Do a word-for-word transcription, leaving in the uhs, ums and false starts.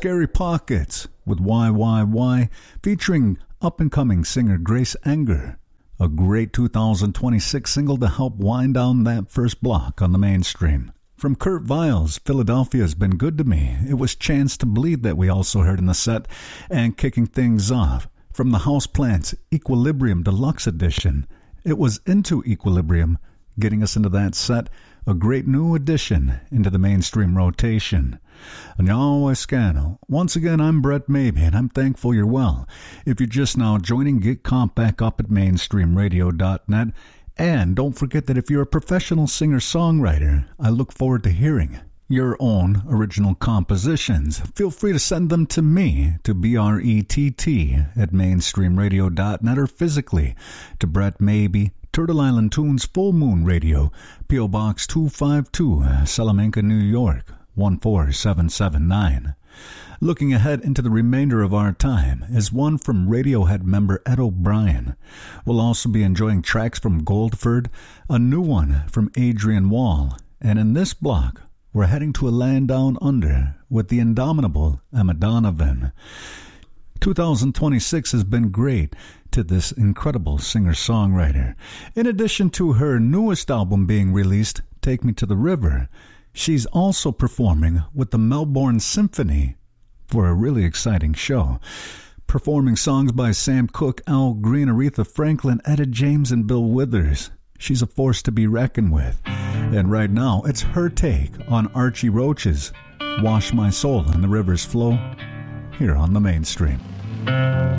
Scary Pockets with Why, Why, Why, featuring up-and-coming singer Grace Enger. A great two thousand twenty-six single to help wind down that first block on the mainstream. From Kurt Viles, Philadelphia's Been Good to Me, it was Chance to Bleed that we also heard in the set, and kicking things off, from the Houseplants Equilibrium Deluxe Edition, it was Into Equilibrium, getting us into that set, a great new addition into the mainstream rotation. Now, Escano. Once again, I'm Brett Maybe, and I'm thankful you're well. If you're just now joining, get caught back up at mainstream radio dot net. And don't forget that if you're a professional singer-songwriter, I look forward to hearing your own original compositions. Feel free to send them to me, to B R E T T at mainstream radio dot net, or physically to Brett Maybe, Turtle Island Tunes, Full Moon Radio, P O. Box two five two, Salamanca, New York, one four seven seven nine. Looking ahead into the remainder of our time is one from Radiohead member Ed O'Brien. We'll also be enjoying tracks from Goldford, a new one from Adrian Wall, and in this block, we're heading to a land down under with the indomitable Emma Donovan. two thousand twenty-six has been great to this incredible singer-songwriter. In addition to her newest album being released, Take Me to the River, she's also performing with the Melbourne Symphony for a really exciting show. Performing songs by Sam Cooke, Al Green, Aretha Franklin, Etta James, and Bill Withers. She's a force to be reckoned with. And right now, it's her take on Archie Roach's Wash My Soul in the River's Flow here on the mainstream.